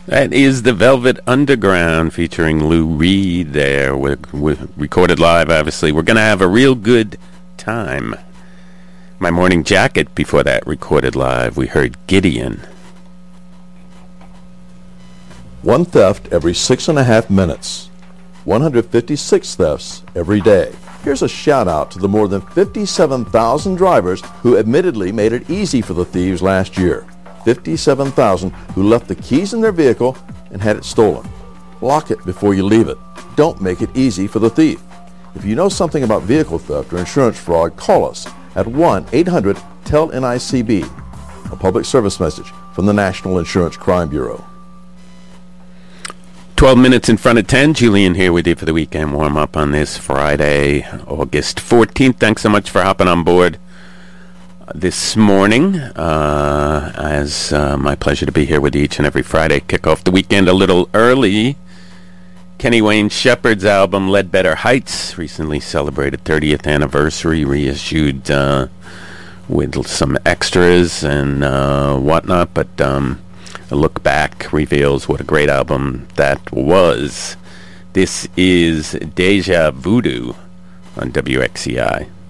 That is the Velvet Underground featuring Lou Reed there. We're recorded live, obviously. We're going to have a real good time. My Morning Jacket before that, recorded live. We heard Gideon. One theft every 6.5 minutes. 156 thefts every day. Here's a shout out to the more than 57,000 drivers who admittedly made it easy for the thieves last year. 57,000 who left the keys in their vehicle and had it stolen. Lock it before you leave it. Don't make it easy for the thief. If you know something about vehicle theft or insurance fraud, call us at 1-800-TEL-NICB. A public service message from the National Insurance Crime Bureau. 12 minutes in front of 10. Julian here with you for the weekend warm-up on this Friday, August 14th. Thanks so much for hopping on board this morning. As my pleasure to be here with you each and every Friday. Kick off the weekend a little early. Kenny Wayne Shepherd's album, Ledbetter Heights, recently celebrated 30th anniversary, reissued with some extras and whatnot, but a look back reveals what a great album that was. This is Deja Voodoo on WXCI.